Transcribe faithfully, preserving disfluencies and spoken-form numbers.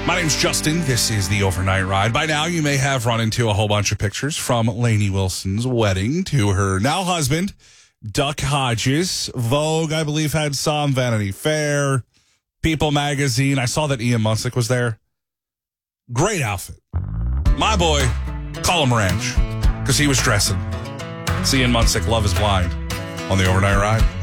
My name's Justin. This is the Overnight Ride. By now, you may have run into a whole bunch of pictures from Lainey Wilson's wedding to her now husband, Duck Hodges. Vogue, I believe, had some. Vanity Fair, People Magazine. I saw that Ian Munsick was there. Great outfit. My boy, call him Ranch, because he was dressing. It's Ian Munsick, Love is Blind, on the Overnight Ride.